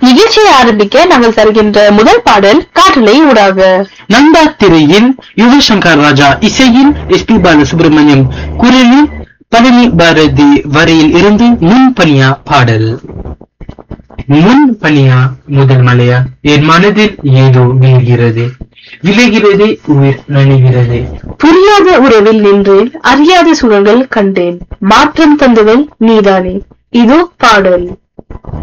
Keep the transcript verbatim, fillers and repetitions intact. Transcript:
நிகழ்ச்சியை ஆரம்பிக்க நாங்கள் தருகின்ற முதல் பாடல் காற்றலை ஊடாக நந்தா திரையில் யுவசங்கர் ராஜா இசையில் எஸ் பி பாலசுப்ரமணியம் குரலில் பழனி பாரதி வரையில் இருந்து முன் பனியா பாடல். முன் பனியா முதல் மலையா என் மனதில் ஏதோ வீழ்கிறது, விளைகிறது, உயிர் நனைகிறது. புரியாத உறவில் நின்றேன், அறியாத சுகங்கள் கண்டேன், மாற்றம் தந்தவள் நீதானே. இதோ பாடல்.